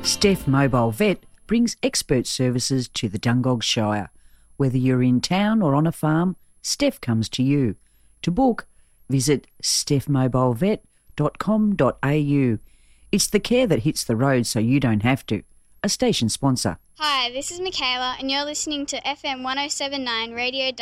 Steph Mobile Vet brings expert services to the Dungog Shire. Whether you're in town or on a farm, Steph comes to you. To book, visit stephmobilevet.com.au. It's the care that hits the road so you don't have to. A station sponsor. Hi, this is Michaela and you're listening to FM 1079 Radio